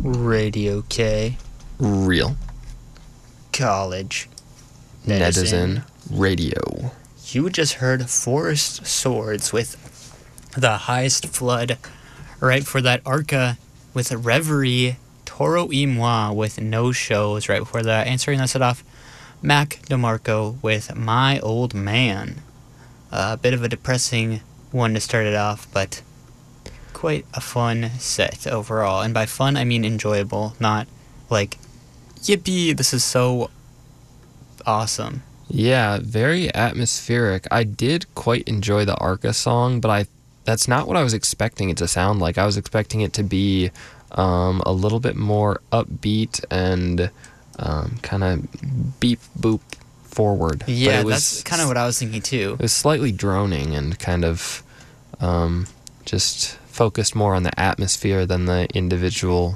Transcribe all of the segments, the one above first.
Radio K. Real. College. Netizen Radio. You just heard Forest Swords with The Highest Flood. Right before that, Arca with Reverie. Toro y Moi with No Shows. Right before that, answering that set off, Mac DeMarco with My Old Man. A bit of a depressing one to start it off, but quite a fun set overall. And by fun, I mean enjoyable, not like, yippee, this is so awesome. Yeah, very atmospheric. I did quite enjoy the Arca song, but that's not what I was expecting it to sound like. I was expecting it to be a little bit more upbeat and kind of beep boop forward. Yeah, but that's kind of what I was thinking too. It was slightly droning and kind of just focused more on the atmosphere than the individual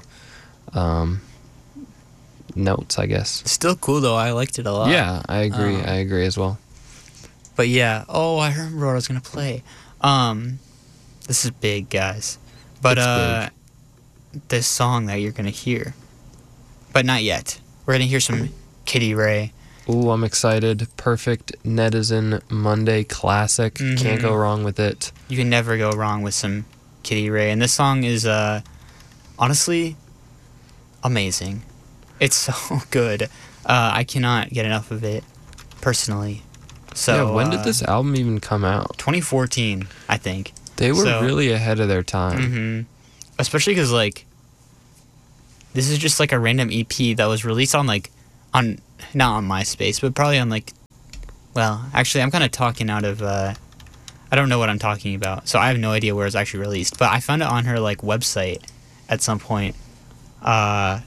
notes, I guess. Still cool though. I liked it a lot. Yeah, I agree. I agree as well. But yeah, I remember what I was gonna play. This is big, guys. But It's big. this song that you're gonna hear, but not yet. We're gonna hear some Kitty Ray. Ooh, I'm excited. Perfect Netizen Monday classic. Mhm. Can't go wrong with it. You can never go wrong with some Kitty Ray, and this song is honestly amazing. It's so good. I cannot get enough of it personally. So yeah, when did this album even come out? 2014, I think. They were So- really ahead of their time. Mm-hmm. Especially because this is just like a random EP that was released on not on MySpace, but probably on well, actually, I'm kind of talking out of I don't know what I'm talking about, so I have no idea where it's actually released. But I found it on her website at some point. But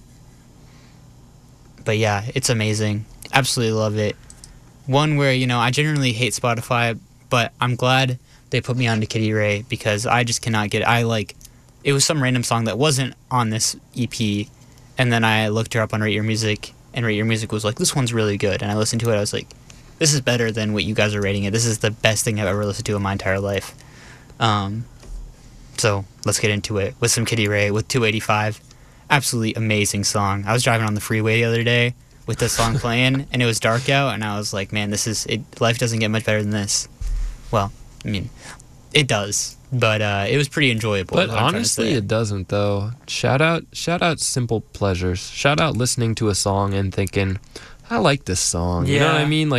yeah, it's amazing. Absolutely love it. One where I generally hate Spotify, but I'm glad they put me onto Kitty Ray because I just cannot get it. It was some random song that wasn't on this EP, and then I looked her up on Rate Your Music, and Rate Your Music was like, this one's really good, and I listened to it. I was like, this is better than what you guys are rating it. This is the best thing I've ever listened to in my entire life. So let's get into it with some Kitty Ray with 285. Absolutely amazing song. I was driving on the freeway the other day with this song playing, and it was dark out, and I was like, man, life doesn't get much better than this. Well, I mean, it does, but it was pretty enjoyable. But is what I'm trying to honestly, say. it doesn't though. Shout out simple pleasures. Shout out listening to a song and thinking, I like this song. You know what I Yeah. mean?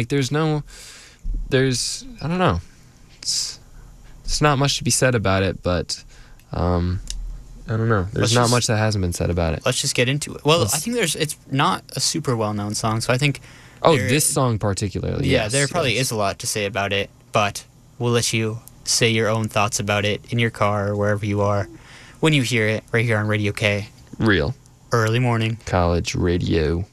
I don't know. It's not much to be said about it, but I don't know. There's not much that hasn't been said about it. Let's just get into it. Well, I think it's not a super well-known song, so I think... Oh, this song particularly. Yeah, yes, there probably is a lot to say about it, but we'll let you say your own thoughts about it in your car or wherever you are when you hear it right here on Radio K. Real Early morning. College Radio.